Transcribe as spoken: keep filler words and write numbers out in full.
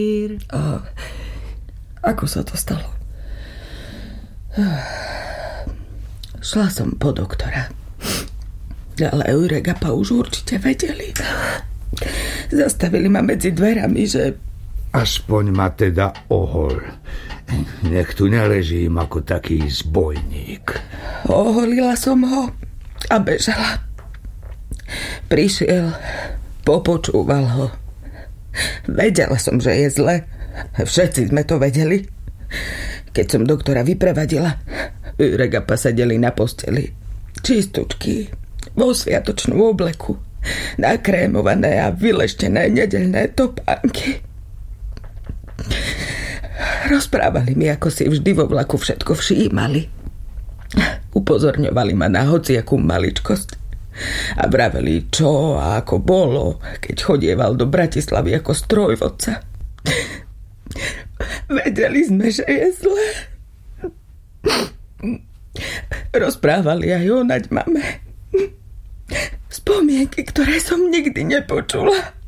A ako sa to stalo? Šla som po doktora. Ale Jurek a Pa už určite vedeli. Zastavili ma medzi dverami, že... Aspoň ma teda ohol. Nech tu neležím ako taký zbojník. Oholila som ho a bežala. Prišiel, popočúval ho. Vedela som, že je zle. Všetci sme to vedeli. Keď som doktora vyprevadila, Jurek a Pa sedeli na posteli. Čistučky, vo sviatočnom obleku, nakrémované a vyleštené nedeľné topánky. Rozprávali mi, ako si vždy vo vlaku všetko všímali. Upozorňovali ma na hociakú maličkosť. A vraveli, čo a ako bolo, keď chodieval do Bratislavy ako strojvodca. Vedeli sme, že je zle. Rozprávali aj o naď mame. Spomienky, ktoré som nikdy nepočula.